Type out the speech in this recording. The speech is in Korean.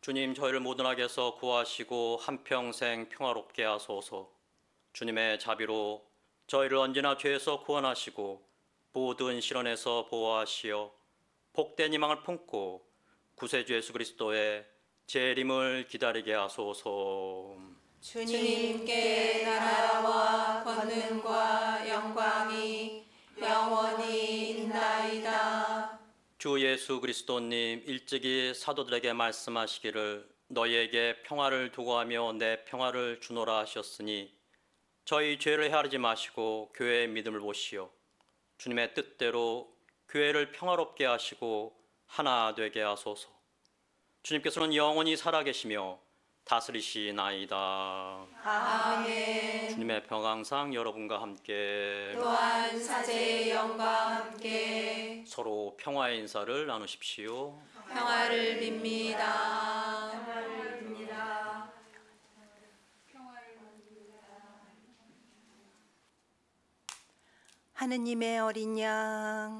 주님, 저희를 모든 악에서 구하시고 한평생 평화롭게 하소서. 주님의 자비로 저희를 언제나 죄에서 구원하시고 모든 시련에서 보호하시어 복된 희망을 품고 구세주 예수 그리스도의 재림을 기다리게 하소서. 주님께 나라와 권능과 영광이 영원히 있나이다. 주 예수 그리스도님 일찍이 사도들에게 말씀하시기를 너희에게 평화를 두고 하며 내 평화를 주노라 하셨으니 저희 죄를 헤아리지 마시고 교회의 믿음을 보시어 주님의 뜻대로 교회를 평화롭게 하시고 하나 되게 하소서. 주님께서는 영원히 살아계시며 다스리시나이다. 아멘. 주님의 평화 항상 여러분과 함께. 또한 사제의 영과 함께 서로 평화의 인사를 나누십시오. 평화를 빕니다. 하느님의 어린 양